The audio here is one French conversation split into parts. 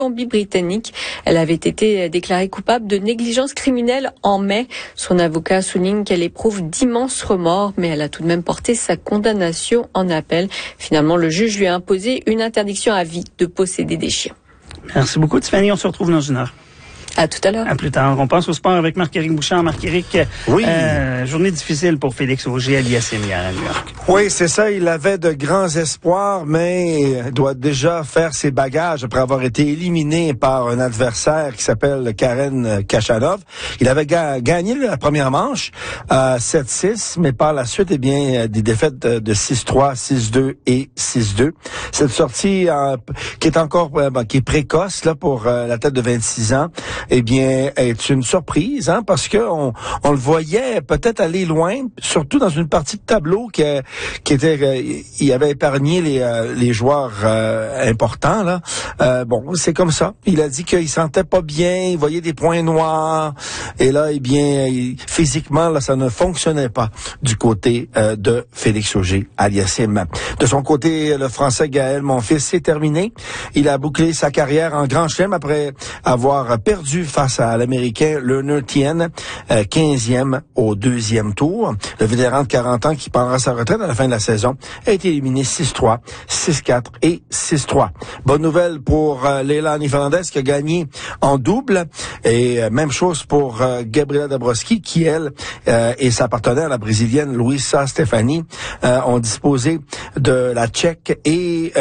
Colombie-Britannique. Elle avait été déclarée coupable de négligence criminelle en mai. Son avocat souligne qu'elle éprouve d'immenses remords, mais elle a tout de même porté sa condamnation en appel. Finalement, le juge lui a imposé une interdiction à vie de posséder des chiens. Merci beaucoup, Tiffany. On se retrouve dans une heure. À tout à l'heure. À plus tard. On passe au sport avec Marc-Éric Bouchard. Marc-Éric, oui. Journée difficile pour Félix Auger à l'IACM hier à New York. Oui, c'est ça. Il avait de grands espoirs, mais doit déjà faire ses bagages après avoir été éliminé par un adversaire qui s'appelle Karen Khachanov. Il avait gagné la première manche 7-6, mais par la suite, des défaites de 6-3, 6-2 et 6-2. Cette sortie qui est encore qui est précoce là pour la tête de 26 ans. Est une surprise, parce que on le voyait peut-être aller loin, surtout dans une partie de tableau qui était, il avait épargné les joueurs importants là. C'est comme ça. Il a dit qu'il sentait pas bien, il voyait des points noirs, et là, physiquement là, ça ne fonctionnait pas du côté de Félix Auger aliassime. De son côté, le Français Gaël Monfils, c'est terminé. Il a bouclé sa carrière en Grand Chelem après avoir perdu face à l'Américain Lerner Tien, 15e au deuxième tour. Le vétéran de 40 ans qui prendra sa retraite à la fin de la saison a été éliminé 6-3, 6-4 et 6-3. Bonne nouvelle pour Leilani Fernandez qui a gagné en double, et même chose pour Gabriela Dabrowski qui, elle, et sa partenaire, la brésilienne Luisa Stefani, ont disposé de la Tchèque et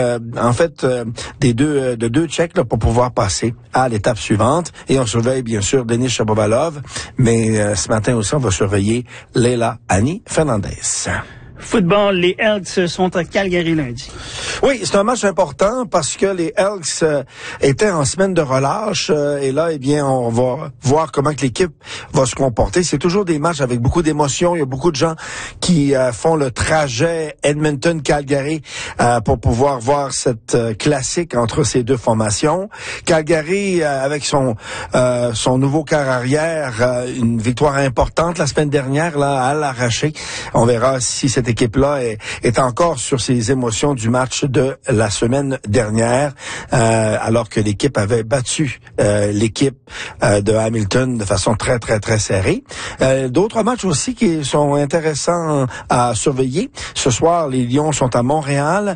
des deux Tchèques là, pour pouvoir passer à l'étape suivante. Et on surveille bien sûr Denis Shapovalov, mais ce matin aussi on va surveiller Leilani Fernandez. Football, les Elks sont à Calgary lundi. Oui, c'est un match important parce que les Elks étaient en semaine de relâche et là, on va voir comment que l'équipe va se comporter. C'est toujours des matchs avec beaucoup d'émotions. Il y a beaucoup de gens qui font le trajet Edmonton-Calgary pour pouvoir voir cette classique entre ces deux formations. Calgary, avec son nouveau quart arrière, une victoire importante la semaine dernière là à l'arraché. On verra si cette équipe-là est encore sur ses émotions du match de la semaine dernière, alors que l'équipe avait battu l'équipe de Hamilton de façon très, très, très serrée. D'autres matchs aussi qui sont intéressants à surveiller. Ce soir, les Lions sont à Montréal.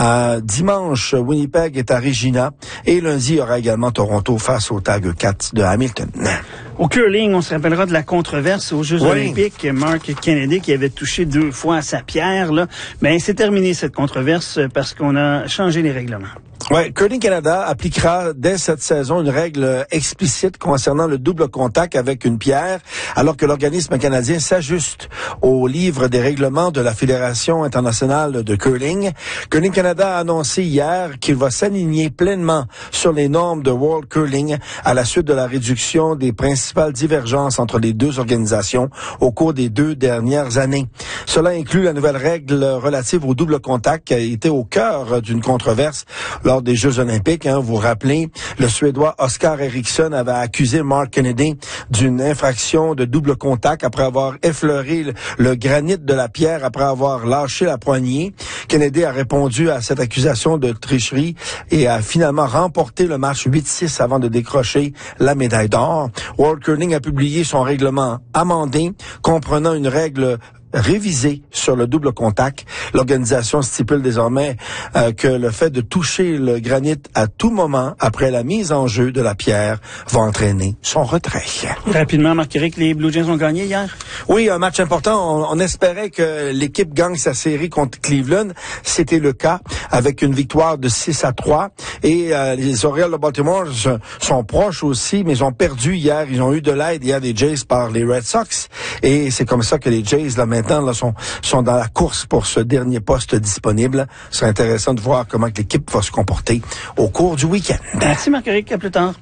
Dimanche, Winnipeg est à Regina. Et lundi, il y aura également Toronto face au Tag 4 de Hamilton. Au curling, on se rappellera de la controverse aux Jeux olympiques. Mark Kennedy qui avait touché 2 fois à sa pierre, là. Mais c'est terminé cette controverse parce qu'on a changé les règlements. Ouais, Curling Canada appliquera dès cette saison une règle explicite concernant le double contact avec une pierre, alors que l'organisme canadien s'ajuste au livre des règlements de la Fédération internationale de curling. Curling Canada a annoncé hier qu'il va s'aligner pleinement sur les normes de World Curling à la suite de la réduction des principales divergences entre les deux organisations au cours des 2 dernières années. Cela inclut la nouvelle règle relative au double contact qui a été au cœur d'une controverse lors des Jeux olympiques. Vous vous rappelez, le Suédois Oscar Eriksson avait accusé Mark Kennedy d'une infraction de double contact après avoir effleuré le granit de la pierre après avoir lâché la poignée. Kennedy a répondu à cette accusation de tricherie et a finalement remporté le match 8-6 avant de décrocher la médaille d'or. World Curling a publié son règlement amendé comprenant une règle révisé sur le double contact. L'organisation stipule désormais que le fait de toucher le granit à tout moment après la mise en jeu de la pierre va entraîner son retrait. Rapidement, Marc-Éric, les Blue Jays ont gagné hier? Oui, un match important. On espérait que l'équipe gagne sa série contre Cleveland. C'était le cas avec une victoire de 6-3. Et les Orioles de Baltimore sont proches aussi, mais ils ont perdu hier. Ils ont eu de l'aide hier des Jays par les Red Sox. Et c'est comme ça que les Jays, là, maintenant, sont dans la course pour ce dernier poste disponible. Ce serait intéressant de voir comment l'équipe va se comporter au cours du week-end. Merci Marc-Éric, à plus tard.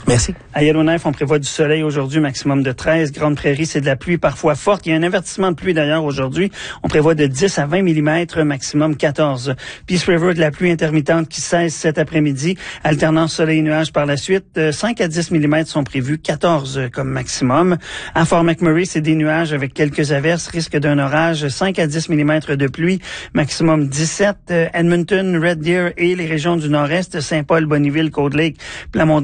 Merci. À Yellowknife, on prévoit du soleil aujourd'hui, maximum de 13. Grande Prairie, c'est de la pluie parfois forte. Il y a un avertissement de pluie d'ailleurs aujourd'hui. On prévoit de 10 à 20 mm, maximum 14. Peace River, de la pluie intermittente qui cesse cet après-midi. Alternance soleil et nuages par la suite. 5 à 10 mm sont prévus, 14 comme maximum. À Fort McMurray, c'est des nuages avec quelques averses, risque d'un orage, 5 à 10 mm de pluie, maximum 17. Edmonton, Red Deer et les régions du nord-est, Saint-Paul, Bonnyville, Cold Lake, Plamondon,